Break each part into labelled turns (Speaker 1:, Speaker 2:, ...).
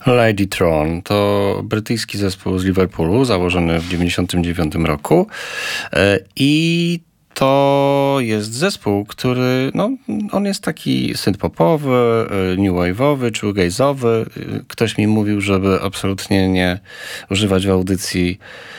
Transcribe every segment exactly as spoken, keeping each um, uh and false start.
Speaker 1: Ladytron to brytyjski zespół z Liverpoolu, założony w dziewięćdziesiątym dziewiątym roku i to jest zespół, który, no, on jest taki synth-popowy, new wave'owy, shoegaze'owy. Ktoś mi mówił, żeby absolutnie nie używać w audycji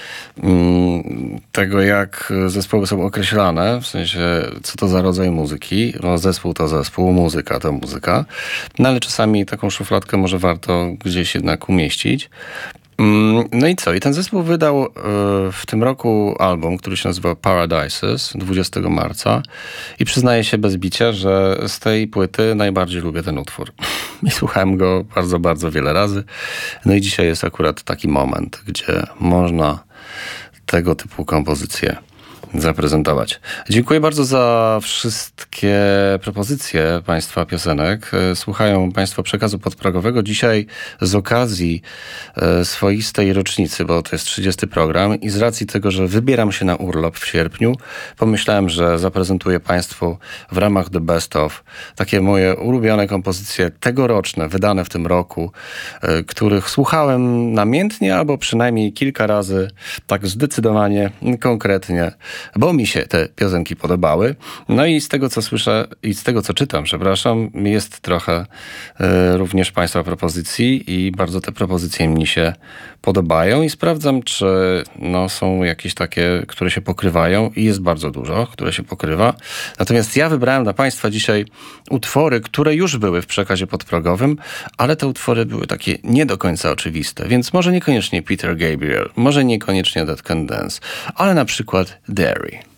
Speaker 1: tego, jak zespoły są określane, w sensie, co to za rodzaj muzyki. No, zespół to zespół, muzyka to muzyka. No, ale czasami taką szufladkę może warto gdzieś jednak umieścić. No i co? I ten zespół wydał y, w tym roku album, który się nazywa Paradises, dwudziestego marca. I przyznaję się bez bicia, że z tej płyty najbardziej lubię ten utwór. I słuchałem go bardzo, bardzo wiele razy. No i dzisiaj jest akurat taki moment, gdzie można tego typu kompozycje zaprezentować. Dziękuję bardzo za wszystkie propozycje Państwa piosenek. Słuchają Państwo przekazu podprogowego. Dzisiaj z okazji swoistej rocznicy, bo to jest trzydziesty program i z racji tego, że wybieram się na urlop w sierpniu, pomyślałem, że zaprezentuję Państwu w ramach The Best Of takie moje ulubione kompozycje tegoroczne, wydane w tym roku, których słuchałem namiętnie albo przynajmniej kilka razy, tak zdecydowanie, konkretnie, bo mi się te piosenki podobały. No i z tego, co słyszę i z tego, co czytam, przepraszam, jest trochę y, również Państwa propozycji i bardzo te propozycje mi się podobają i sprawdzam, czy no, są jakieś takie, które się pokrywają i jest bardzo dużo, które się pokrywa. Natomiast ja wybrałem dla Państwa dzisiaj utwory, które już były w przekazie podprogowym, ale te utwory były takie nie do końca oczywiste, więc może niekoniecznie Peter Gabriel, może niekoniecznie Dead Can Dance, ale na przykład Derry.